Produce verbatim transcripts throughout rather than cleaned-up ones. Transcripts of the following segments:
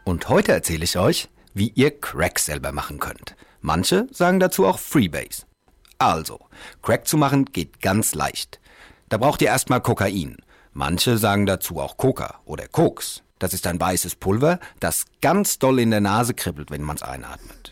Und heute erzähle ich euch, wie ihr Crack selber machen könnt. Manche sagen dazu auch Freebase. Also, Crack zu machen geht ganz leicht. Da braucht ihr erstmal Kokain. Manche sagen dazu auch Coca oder Koks. Das ist ein weißes Pulver, das ganz doll in der Nase kribbelt, wenn man es einatmet.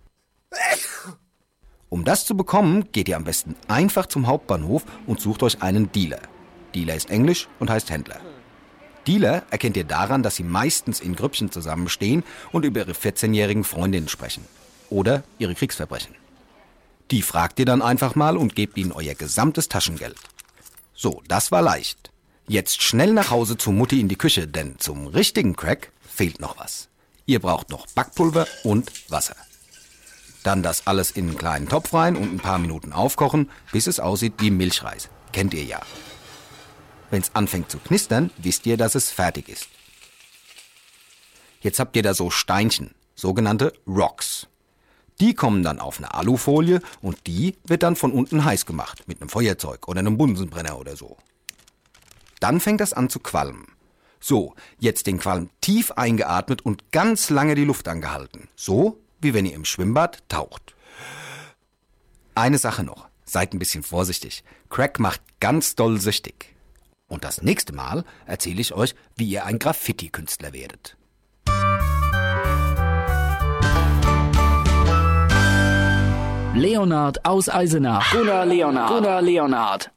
Um das zu bekommen, geht ihr am besten einfach zum Hauptbahnhof und sucht euch einen Dealer. Dealer ist Englisch und heißt Händler. Dealer erkennt ihr daran, dass sie meistens in Grüppchen zusammenstehen und über ihre vierzehnjährigen Freundinnen sprechen. Oder ihre Kriegsverbrechen. Die fragt ihr dann einfach mal und gebt ihnen euer gesamtes Taschengeld. So, das war leicht. Jetzt schnell nach Hause zu Mutti in die Küche, denn zum richtigen Crack fehlt noch was. Ihr braucht noch Backpulver und Wasser. Dann das alles in einen kleinen Topf rein und ein paar Minuten aufkochen, bis es aussieht wie Milchreis. Kennt ihr ja. Wenn es anfängt zu knistern, wisst ihr, dass es fertig ist. Jetzt habt ihr da so Steinchen, sogenannte Rocks. Die kommen dann auf eine Alufolie und die wird dann von unten heiß gemacht, mit einem Feuerzeug oder einem Bunsenbrenner oder so. Dann fängt das an zu qualmen. So, jetzt den Qualm tief eingeatmet und ganz lange die Luft angehalten. So, wie wenn ihr im Schwimmbad taucht. Eine Sache noch, seid ein bisschen vorsichtig. Crack macht ganz doll süchtig. Und das nächste Mal erzähle ich euch, wie ihr ein Graffiti-Künstler werdet. Leonhard aus Eisenach. Gunnar Leonhard. Gunnar Leonhard.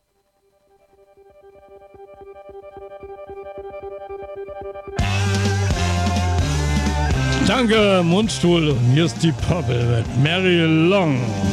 Danke, Mundstuhl. Und hier ist die Poppel mit Mary Long.